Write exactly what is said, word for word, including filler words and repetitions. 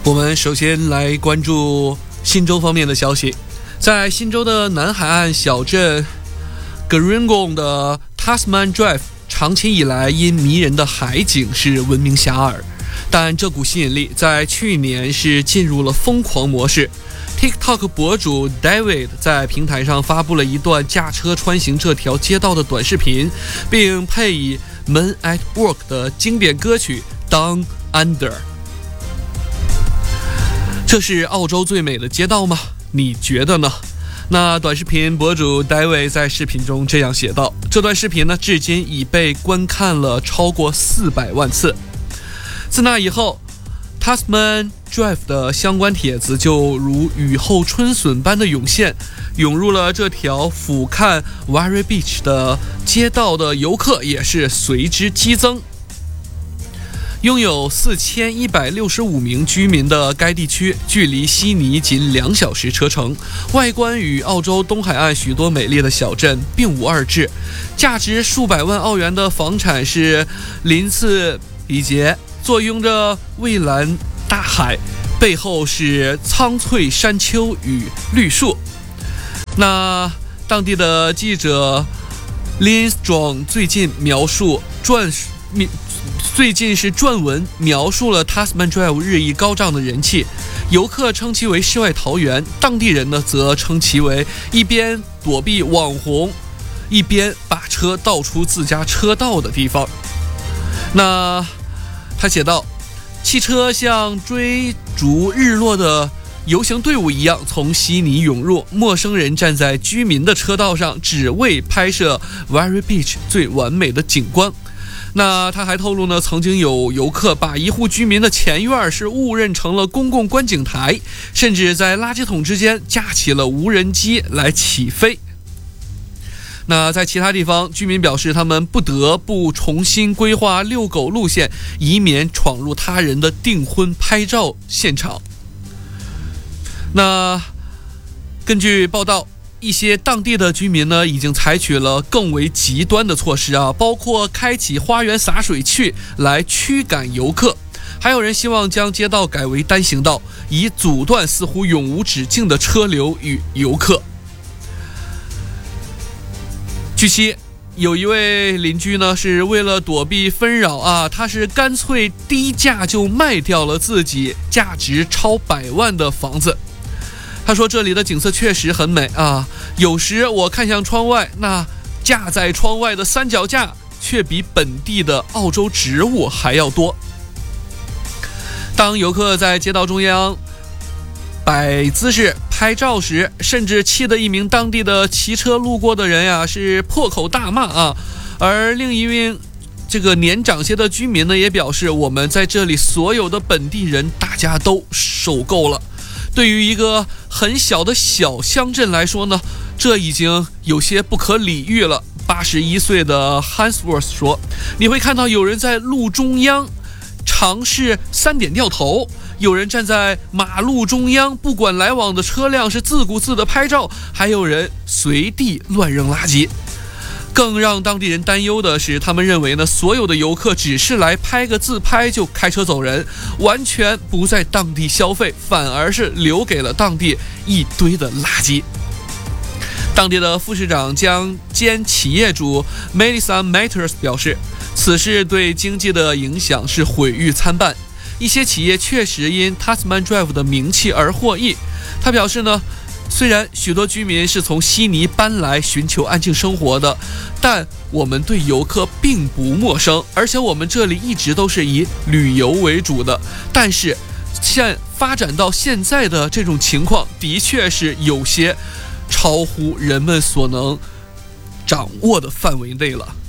我们首先来关注新州方面的消息。在新州的南海岸小镇 Gerringong 的 Tasman Drive 长期以来因迷人的海景是闻名遐迩，但这股吸引力在去年是进入了疯狂模式。 TikTok 博主 David 在平台上发布了一段驾车穿行这条街道的短视频，并配以 Men at Work 的经典歌曲 Down Under。 这是澳洲最美的街道吗？你觉得呢？那短视频博主 David 在视频中这样写道，这段视频呢至今已被观看了超过四百万次。自那以后， Tasman Drive 的相关帖子就如雨后春笋般的涌现，涌入了这条俯瞰 Wari Beach 的街道的游客也是随之激增。拥有四千一百六十五名居民的该地区，距离悉尼仅两小时车程，外观与澳洲东海岸许多美丽的小镇并无二致。价值数百万澳元的房产是鳞次敝节，坐拥着蔚蓝大海，背后是苍翠山丘与绿树。那当地的记者 Lin Strong 最近描述撰最近是撰文描述了 Tasman Drive 日益高涨的人气，游客称其为世外桃源，当地人呢则称其为一边躲避网红，一边把车倒出自家车道的地方。那他写道，汽车像追逐日落的游行队伍一样从悉尼涌入，陌生人站在居民的车道上，只为拍摄 Wari Beach 最完美的景观。那他还透露呢，曾经有游客把一户居民的前院是误认成了公共观景台，甚至在垃圾桶之间架起了无人机来起飞。那在其他地方，居民表示他们不得不重新规划遛狗路线，以免闯入他人的订婚拍照现场。那根据报道，一些当地的居民呢，已经采取了更为极端的措施啊，包括开启花园洒水器来驱赶游客，还有人希望将街道改为单行道，以阻断似乎永无止境的车流与游客。据悉，有一位邻居呢，是为了躲避纷扰啊，他是干脆低价就卖掉了自己价值超百万的房子。他说这里的景色确实很美啊，有时我看向窗外，那架在窗外的三脚架却比本地的澳洲植物还要多。当游客在街道中央摆姿势拍照时，甚至气得一名当地的骑车路过的人呀是破口大骂啊，而另一名这个年长些的居民呢也表示，我们在这里所有的本地人大家都受够了。对于一个很小的小乡镇来说呢，这已经有些不可理喻了。八十一岁的 Hansworth 说，你会看到有人在路中央尝试三点掉头，有人站在马路中央不管来往的车辆是自顾自的拍照，还有人随地乱扔垃圾。更让当地人担忧的是，他们认为呢，所有的游客只是来拍个自拍就开车走人，完全不在当地消费，反而是留给了当地一堆的垃圾。当地的副市长将兼企业主 Melissa Matters 表示，此事对经济的影响是毁誉参半，一些企业确实因 Tasman Drive 的名气而获益。他表示呢，虽然许多居民是从悉尼搬来寻求安静生活的，但我们对游客并不陌生，而且我们这里一直都是以旅游为主的。但是现发展到现在的这种情况，的确是有些超乎人们所能掌握的范围内了。